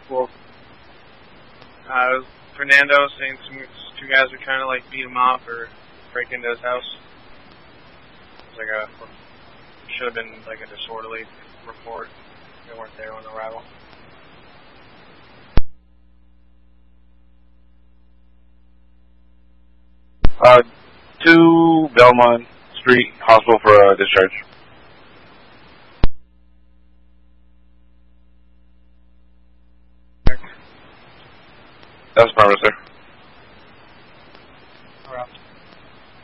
Cool. Fernando saying two guys were trying to like beat him up or break into his house. It was like should have been like a disorderly report. They weren't there on arrival. To Belmont Street Hospital for discharge.